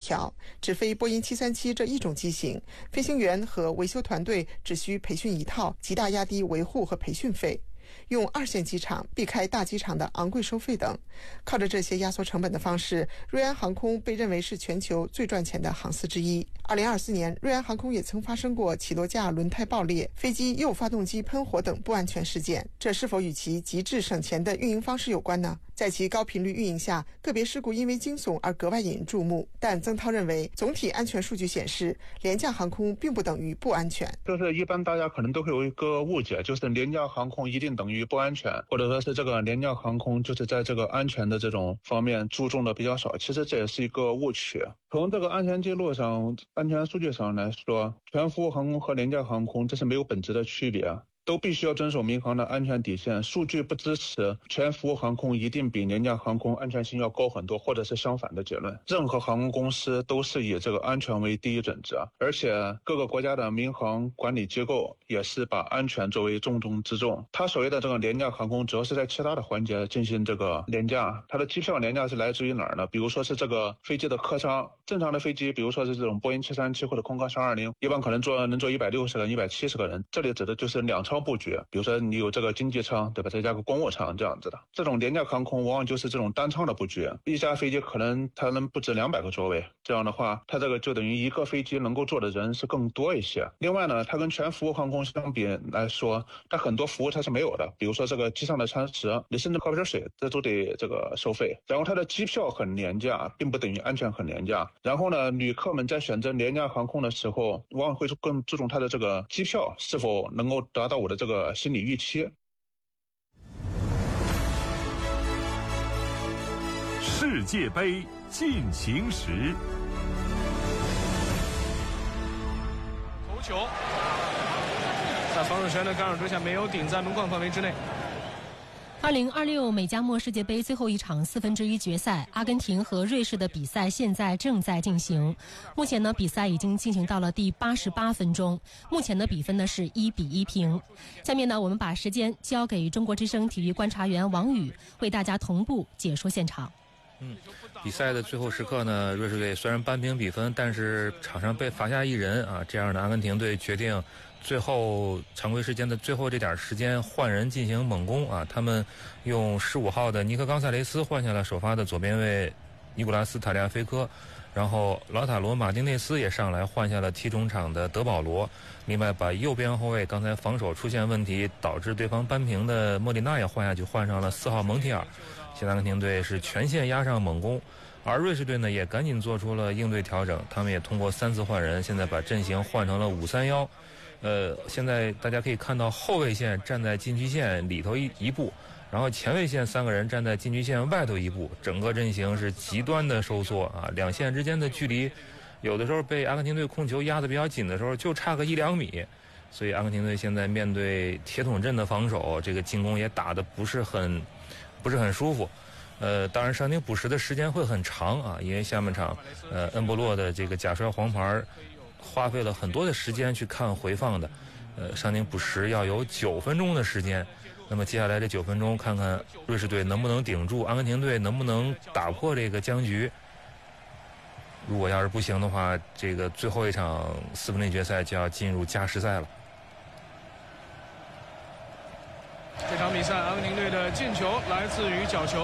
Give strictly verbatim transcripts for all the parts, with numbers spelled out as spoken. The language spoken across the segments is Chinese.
条，只飞波音七三七这一种机型，飞行员和维修团队只需培训一套，极大压低维护和培训费。用二线机场避开大机场的昂贵收费等，靠着这些压缩成本的方式，瑞安航空被认为是全球最赚钱的航司之一。二零二四年，瑞安航空也曾发生过起落架轮胎爆裂、飞机右发动机喷火等不安全事件，这是否与其极致省钱的运营方式有关呢？在其高频率运营下，个别事故因为惊悚而格外引人注目。但曾涛认为，总体安全数据显示，廉价航空并不等于不安全。 就是一般大家可能都会有一个误解，就是廉价航空一定等于不安全，或者说是这个廉价航空就是在这个安全的这种方面注重的比较少。其实这也是一个误区。从这个安全记录上、安全数据上来说，全服务航空和廉价航空这是没有本质的区别，都必须要遵守民航的安全底线。数据不支持全服务航空一定比廉价航空安全性要高很多，或者是相反的结论。任何航空公司都是以这个安全为第一准则，而且各个国家的民航管理机构也是把安全作为重中之重。它所谓的这个廉价航空主要是在其他的环节进行这个廉价，它的机票廉价是来自于哪儿呢？比如说是这个飞机的客舱，正常的飞机比如说是这种波音七三七或者空客三二零，一般可能坐能坐一百六十个人、一百七十个人，这里指的就是两舱布局，比如说你有这个经济舱，对吧？再加个公务舱这样子的。这种廉价航空往往就是这种单舱的布局，一架飞机可能它能不止两百个座位，这样的话，它这个就等于一个飞机能够坐的人是更多一些。另外呢，它跟全服务航空相比来说，它很多服务它是没有的，比如说这个机上的餐食，你甚至喝瓶水，这都得这个收费。然后它的机票很廉价，并不等于安全很廉价。然后呢，旅客们在选择廉价航空的时候，往往会更注重它的这个机票是否能够达到我的这个心理预期。 世界杯进行时， 头球在防守圈的干扰之下没有顶在门框范围之内。 二零二六美加墨世界杯最后一场四分之一决赛，阿根廷和瑞士的比赛现在正在进行。目前呢，比赛已经进行到了第八十八分钟，目前的比分呢是一比一平。下面呢，我们把时间交给中国之声体育观察员王宇，为大家同步解说现场。 嗯，比赛的最后时刻呢，瑞士队虽然扳平比分，但是场上被罚下一人啊，这样的阿根廷队决定最后常规时间的最后这点时间换人进行猛攻啊！他们用十五号的尼克冈萨雷斯换下了首发的左边卫尼古拉斯塔利亚菲科，然后劳塔罗马丁内斯也上来换下了踢中场的德保罗，另外把右边后卫刚才防守出现问题导致对方扳平的莫里纳也换下去，换上了四号蒙提尔。现在阿根廷队是全线压上猛攻，而瑞士队呢也赶紧做出了应对调整，他们也通过三次换人，现在把阵型换成了五三一。呃，现在大家可以看到后卫线站在禁区线里头一一步，然后前卫线三个人站在禁区线外头一步，整个阵型是极端的收缩啊，两线之间的距离有的时候被阿根廷队控球压得比较紧的时候就差个一两米，所以阿根廷队现在面对铁桶阵的防守，这个进攻也打得不是很不是很舒服。呃，当然伤停补时的时间会很长啊，因为下半场呃恩波洛的这个假摔黄牌花费了很多的时间去看回放的，呃，伤停补时要有九分钟的时间。那么接下来这九分钟，看看瑞士队能不能顶住，阿根廷队能不能打破这个僵局。如果要是不行的话，这个最后一场四分之一决赛就要进入加时赛了。 这场比赛，阿根廷队的进球来自于角球。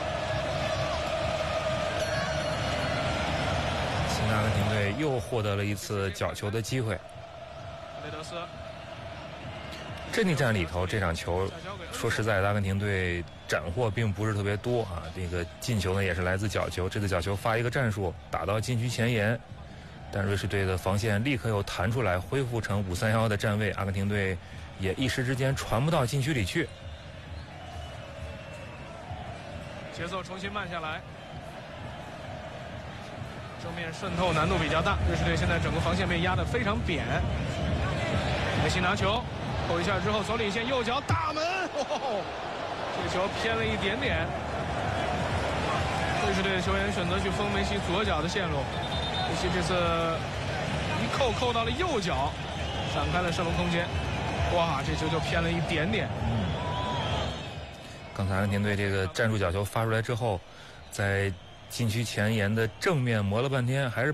阿根廷队又获得了一次角球的机会。 雷德斯阵地战里头，这场球说实在的，阿根廷队斩获并不是特别多啊。这个进球呢也是来自角球，这次角球发一个战术打到禁区前沿，但瑞士队的防线立刻又弹出来，恢复成五三一的站位，阿根廷队也一时之间传不到禁区里去。 节奏重新慢下来。正面渗透难度比较大，瑞士队现在整个防线被压得非常扁。梅西拿球，扣一下之后走领线，右脚大门，哦，这个球偏了一点点。瑞士队的球员选择去封梅西左脚的线路，梅西这次一扣扣到了右脚，闪开了射门空间。哇，这球就偏了一点点。 嗯，刚才阿根廷队这个战术角球发出来之后，在禁区前沿的正面磨了半天，还是